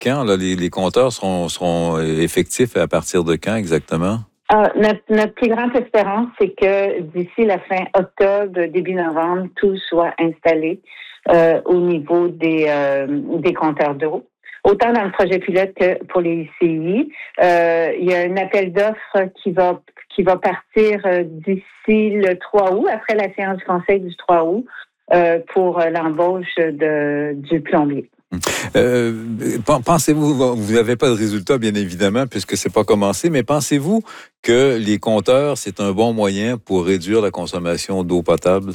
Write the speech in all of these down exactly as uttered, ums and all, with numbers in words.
quand? Là, les, les compteurs seront, seront effectifs à partir de quand exactement? Euh, notre, notre plus grande espérance, c'est que d'ici la fin octobre, début novembre, tout soit installé euh, au niveau des, euh, des compteurs d'eau. Autant dans le projet pilote que pour les I C I. Euh, il y a un appel d'offres qui va qui va partir d'ici le trois août, après la séance du Conseil du trois août, euh, pour l'embauche de, du plombier. Euh, pensez-vous, vous n'avez pas de résultat, bien évidemment, puisque c'est pas commencé, mais pensez-vous que les compteurs, c'est un bon moyen pour réduire la consommation d'eau potable?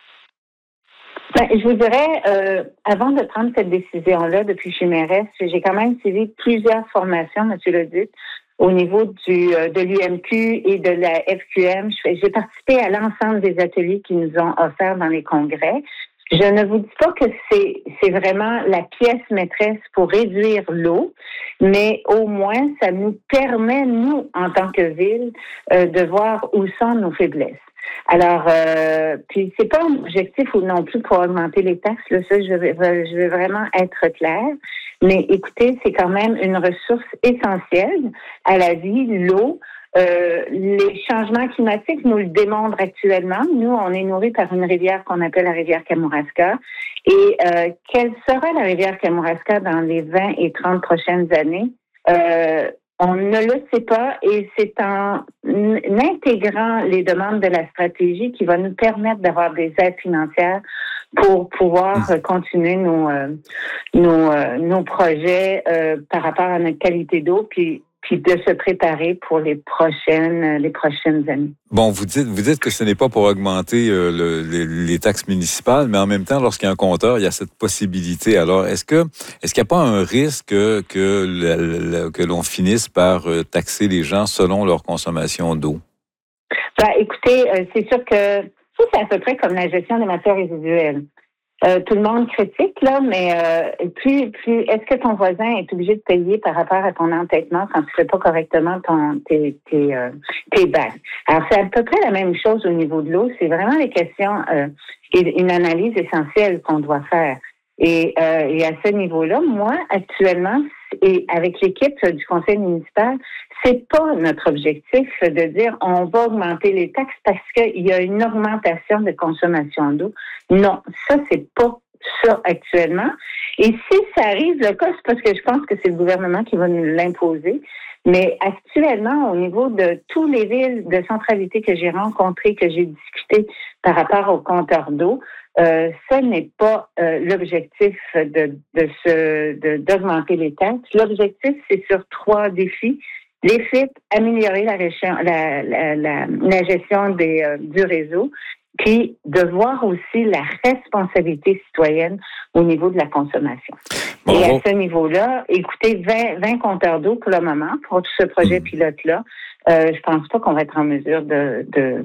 Ben, je vous dirais, euh, avant de prendre cette décision-là, depuis que je suis mairesse, j'ai quand même suivi plusieurs formations, M. Leduc, au niveau du euh, de l'U M Q et de la F Q M. J'ai participé à l'ensemble des ateliers qu'ils nous ont offerts dans les congrès. Je ne vous dis pas que c'est c'est vraiment la pièce maîtresse pour réduire l'eau, mais au moins ça nous permet, nous, en tant que ville, euh, de voir où sont nos faiblesses. Alors, euh, puis c'est pas un objectif ou non plus pour augmenter les taxes, là, ça, je vais, je vais vraiment être claire. Mais écoutez, c'est quand même une ressource essentielle à la vie, l'eau. Euh, les changements climatiques nous le démontrent actuellement. Nous, on est nourris par une rivière qu'on appelle la rivière Kamouraska. Et euh, quelle sera la rivière Kamouraska dans les vingt et trente prochaines années? Euh, on ne le sait pas et c'est en intégrant les demandes de la stratégie qui va nous permettre d'avoir des aides financières pour pouvoir continuer nos, euh, nos, euh, nos projets euh, par rapport à notre qualité d'eau puis puis de se préparer pour les prochaines les prochaines années. Bon, vous dites vous dites que ce n'est pas pour augmenter euh, le, les, les taxes municipales, mais en même temps, lorsqu'il y a un compteur, il y a cette possibilité. Alors, est-ce que est-ce qu'il n'y a pas un risque que que, le, le, que l'on finisse par euh, taxer les gens selon leur consommation d'eau? Ben, écoutez, euh, c'est sûr que ça, c'est à peu près comme la gestion des matières résiduelles. Euh, tout le monde critique, là, mais euh, plus, plus, est-ce que ton voisin est obligé de payer par rapport à ton entêtement quand tu fais pas correctement ton, tes, tes, euh, tes bacs? Alors, c'est à peu près la même chose au niveau de l'eau. C'est vraiment les questions euh, et une analyse essentielle qu'on doit faire. Et, euh, et à ce niveau-là, moi, actuellement, et avec l'équipe du conseil municipal, c'est pas notre objectif de dire on va augmenter les taxes parce qu'il y a une augmentation de consommation d'eau. Non, ça, c'est pas ça actuellement. Et si ça arrive, le cas, c'est parce que je pense que c'est le gouvernement qui va nous l'imposer. Mais actuellement, au niveau de tous les villes de centralité que j'ai rencontrées, que j'ai discuté par rapport aux compteurs d'eau, euh, ce n'est pas euh, l'objectif de, de se, de, d'augmenter les taxes. L'objectif, c'est sur trois défis. Les F I P, améliorer la, la, la, la, la gestion des, euh, du réseau, puis de voir aussi la responsabilité citoyenne au niveau de la consommation. Bon, et à ce niveau-là, écoutez, vingt, vingt compteurs d'eau pour le moment, pour tout ce projet mmh. pilote-là, euh, je pense pas qu'on va être en mesure de, de,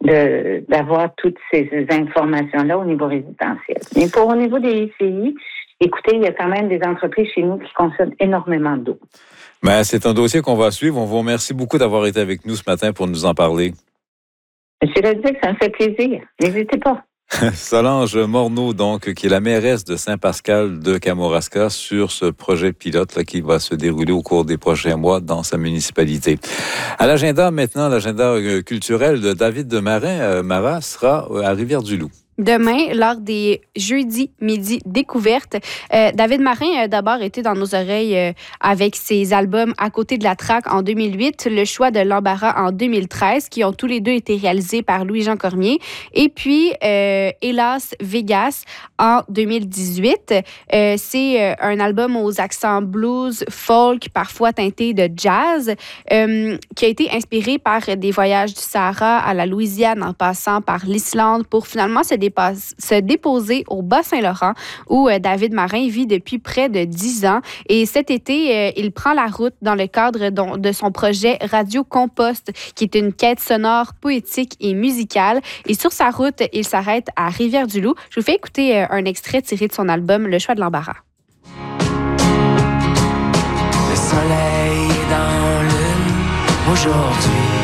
de d'avoir toutes ces informations-là au niveau résidentiel. Mais pour au niveau des I C I, écoutez, il y a quand même des entreprises chez nous qui consomment énormément d'eau. Ben, c'est un dossier qu'on va suivre. On vous remercie beaucoup d'avoir été avec nous ce matin pour nous en parler. Monsieur Leduc, ça me fait plaisir. N'hésitez pas. Solange Morneau, donc, qui est la mairesse de Saint-Pascal de Kamouraska, sur ce projet pilote là, qui va se dérouler au cours des prochains mois dans sa municipalité. À l'agenda maintenant, l'agenda culturel de David Desmarins, euh, Marat sera à Rivière-du-Loup. Demain, lors des jeudis midi découvertes, euh, David Marin a d'abord été dans nos oreilles euh, avec ses albums À côté de la traque en deux mille huit, Le choix de l'embarras en deux mille treize, qui ont tous les deux été réalisés par Louis-Jean Cormier, et puis euh, Hélas Vegas en deux mille dix-huit. Euh, c'est euh, un album aux accents blues, folk, parfois teinté de jazz, euh, qui a été inspiré par des voyages du Sahara à la Louisiane en passant par l'Islande pour finalement se Dépasse, se déposer au Bas-Saint-Laurent où euh, David Marin vit depuis près de dix ans. Et cet été, euh, il prend la route dans le cadre de, de son projet Radio Compost, qui est une quête sonore, poétique et musicale. Et sur sa route, il s'arrête à Rivière-du-Loup. Je vous fais écouter euh, un extrait tiré de son album Le choix de l'embarras. Le soleil dans l'une aujourd'hui.